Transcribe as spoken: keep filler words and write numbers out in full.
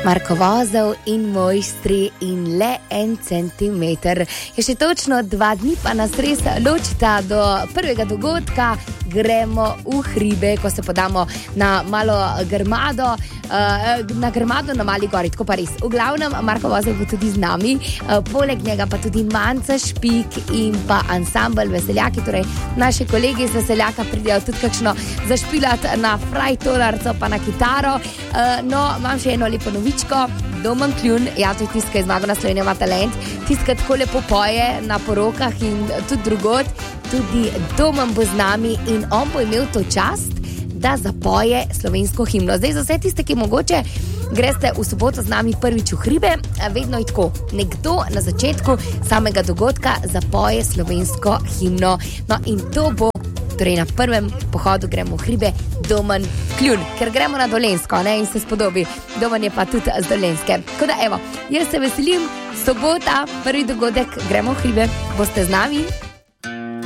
Marko Vozel in Mojstri in le en centimeter. Je še točno dva dni, pa nas res ločita do prvega dogodka. Gremo v hribe, ko se podamo na malo grmado, na grmado na Mali gori, tako pa res. V glavnem, Marko Vozel bo tudi z nami, poleg njega pa tudi Manca Špik in pa ansambel Veseljaki, torej naši kolegi iz Veseljaka pridejo tudi kakšno zašpilat na frajtolarco pa na kitaro. No, imam še eno lepo novičko. Domen Kljun, ja, to je tiska iz Zmago na Slovenija ima talent, tiska tako lepo poje na porokah in tudi drugod. Tudi Domen bo z nami in on bo imel to čast, da zapoje slovensko himno. Zdaj za vse tiste, ki mogoče greste v soboto z nami prvič v hribe, vedno je tako. Nekdo na začetku samega dogodka zapoje slovensko himno. No in to bo, torej na prvem pohodu gremo v hribe, Domen Kljun, ker gremo na Dolenjsko, ne, in se spodobi. Domen je pa tudi z Dolenjske. Tako da evo, jaz se veselim, sobota, prvi dogodek, gremo v hribe, boste z nami?